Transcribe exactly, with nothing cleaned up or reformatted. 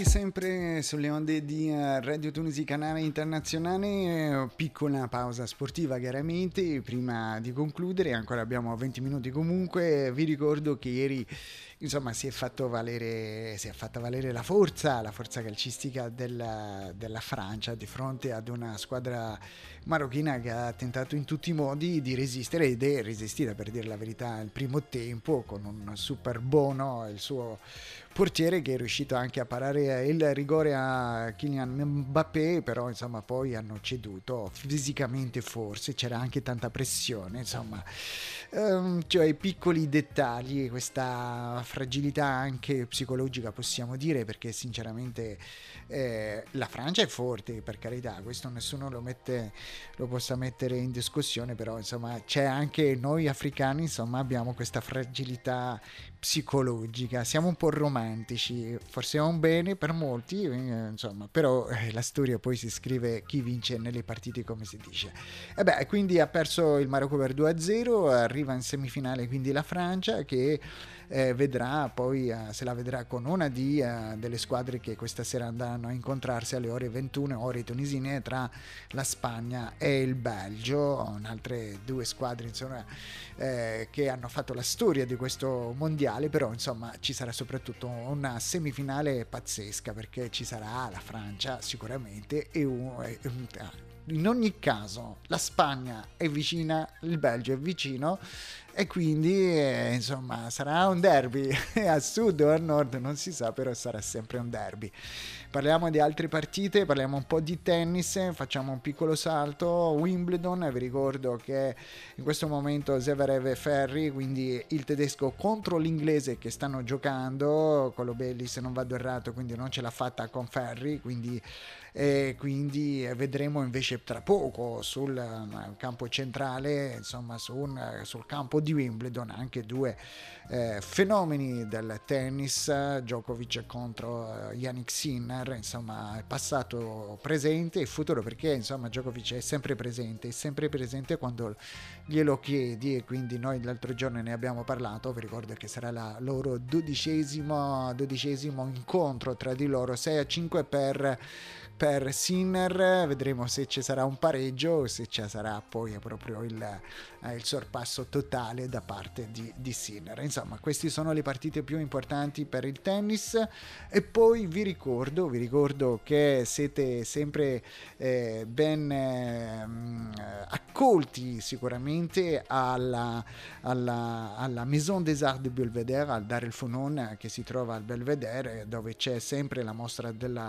Sempre sulle onde di eh, Radio Tunisi Canale Internazionale, eh, piccola pausa sportiva chiaramente, prima di concludere, ancora abbiamo venti minuti comunque, vi ricordo che ieri insomma si è fatto valere, si è fatta valere la forza, la forza calcistica della, della Francia di fronte ad una squadra marocchina che ha tentato in tutti i modi di resistere ed è resistita, per dire la verità, il primo tempo con un super Bono, il suo portiere, che è riuscito anche a parare il rigore a Kylian Mbappé, però insomma poi hanno ceduto fisicamente, forse c'era anche tanta pressione, insomma ehm, cioè i piccoli dettagli, questa fragilità anche psicologica possiamo dire, perché sinceramente eh, la Francia è forte, per carità, questo nessuno lo mette, lo possa mettere in discussione, però insomma c'è anche noi africani, insomma abbiamo questa fragilità psicologica, siamo un po' romantici, forse è un bene per molti, eh, insomma, però eh, la storia poi si scrive chi vince nelle partite, come si dice. E beh, quindi ha perso il Marocco per due a zero, arriva in semifinale quindi la Francia, che eh, vedrà poi, eh, se la vedrà con una di, eh, delle squadre che questa sera andranno a incontrarsi alle ore ventuno, ore tunisine, tra la Spagna e il Belgio, altre due squadre insomma eh, che hanno fatto la storia di questo mondiale, però insomma ci sarà soprattutto una semifinale pazzesca, perché ci sarà la Francia sicuramente e un, e un in ogni caso la Spagna è vicina, il Belgio è vicino, e quindi eh, insomma sarà un derby a sud o a nord non si sa, però sarà sempre un derby. Parliamo di altre partite, parliamo un po' di tennis, facciamo un piccolo salto. Wimbledon, vi ricordo che in questo momento Zverev e Ferri, quindi il tedesco contro l'inglese, che stanno giocando, Colobelli se non vado errato, quindi non ce l'ha fatta con Ferri, quindi e quindi vedremo invece tra poco sul uh, campo centrale, insomma su un, uh, sul campo di Wimbledon, anche due eh, fenomeni del tennis, Djokovic contro uh, Yannick Sinner, insomma passato, presente e futuro, perché insomma Djokovic è sempre presente, è sempre presente quando glielo chiedi, e quindi noi l'altro giorno ne abbiamo parlato. Vi ricordo che sarà la loro dodicesimo, dodicesimo incontro tra di loro, sei a cinque per per Sinner, vedremo se ci sarà un pareggio o se ci sarà poi proprio il, eh, il sorpasso totale da parte di, di Sinner. Insomma, queste sono le partite più importanti per il tennis. E poi vi ricordo, vi ricordo che siete sempre eh, ben eh, accolti sicuramente alla, alla, alla Maison des Arts de Belvedere, al Dar el Founoun, che si trova al Belvedere, dove c'è sempre la mostra della